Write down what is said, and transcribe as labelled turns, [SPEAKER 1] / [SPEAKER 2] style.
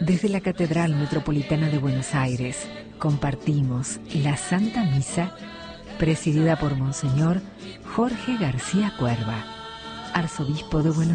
[SPEAKER 1] Desde la Catedral Metropolitana de Buenos Aires compartimos la Santa Misa presidida por Monseñor Jorge García Cuerva, arzobispo de Buenos Aires.